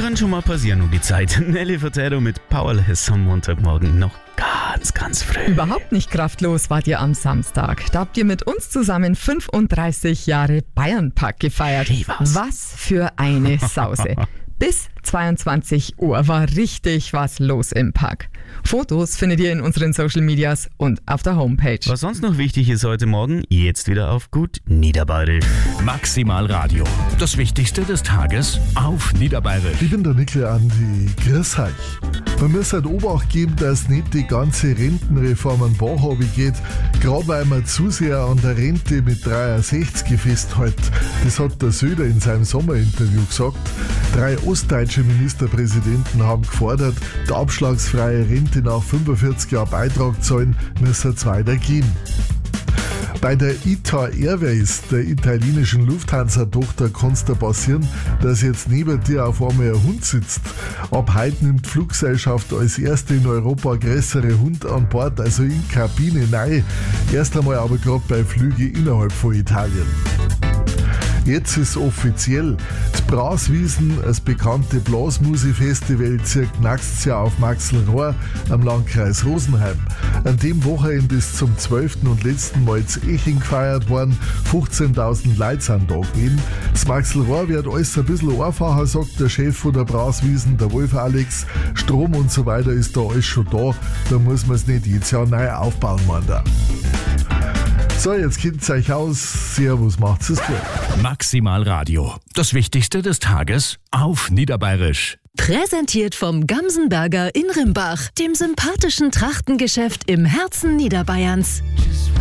kann schon mal passieren um die Zeit. Nelly Furtado mit Powerless am Montagmorgen noch ganz früh. Überhaupt nicht kraftlos wart ihr am Samstag. Da habt ihr mit uns zusammen 35 Jahre Bayern-Pack gefeiert. Was für eine Sause. Bis 22 Uhr war richtig was los im Pack. Fotos findet ihr in unseren Social Medias und auf der Homepage. Was sonst noch wichtig ist heute Morgen, jetzt wieder auf gut Niederbayerisch. Maximal Radio. Das Wichtigste des Tages auf Niederbayerisch. Ich bin der Nickel Andi. Grüß euch. Man muss halt Obacht geben, dass nicht die ganze Rentenreform an Bach geht, gerade weil man zu sehr an der Rente mit 63 festhält. Das hat der Söder in seinem Sommerinterview gesagt. 3 ostdeutsche Ministerpräsidenten haben gefordert, die abschlagsfreie Rente nach 45 Jahren Beitrag zahlen, müssen es weitergehen. Bei der ITA Airways, der italienischen Lufthansa-Tochter, kann es da passieren, dass jetzt neben dir auf einmal ein Hund sitzt. Ab heute nimmt die Fluggesellschaft als erste in Europa größere Hund an Bord, also in die Kabine rein. Erst einmal aber gerade bei Flügen innerhalb von Italien. Jetzt ist offiziell. Die Braswiesen, das bekannte Blasmusik-Festival, zieht nächstes Jahr auf Maxlrohr am Landkreis Rosenheim. An dem Wochenende ist zum 12. und letzten Mal zu Eching gefeiert worden. 15.000 Leute sind da gewesen. Das Maxlrohr wird alles ein bisschen einfacher, sagt der Chef von der Braswiesen, der Wolf Alex. Strom und so weiter ist da alles schon da. Da muss man es nicht jedes Jahr neu aufbauen, man da. So, jetzt kennt's euch aus. Servus, macht's es gut. Maximal Radio. Das Wichtigste des Tages auf Niederbayerisch. Präsentiert vom Gamsenberger in Rimbach, dem sympathischen Trachtengeschäft im Herzen Niederbayerns.